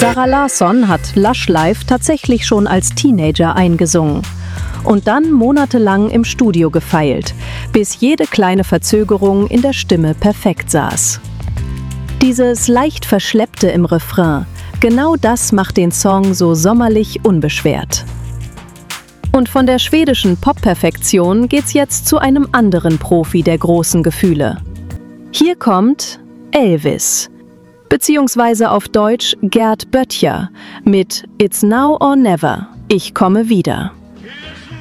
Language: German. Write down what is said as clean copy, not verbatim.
Zara Larsson hat Lush Life tatsächlich schon als Teenager eingesungen und dann monatelang im Studio gefeilt, bis jede kleine Verzögerung in der Stimme perfekt saß. Dieses leicht Verschleppte im Refrain, genau das macht den Song so sommerlich unbeschwert. Und von der schwedischen Pop-Perfektion geht's jetzt zu einem anderen Profi der großen Gefühle. Hier kommt Elvis, beziehungsweise auf Deutsch Gerd Böttcher mit It's Now or Never, ich komme wieder.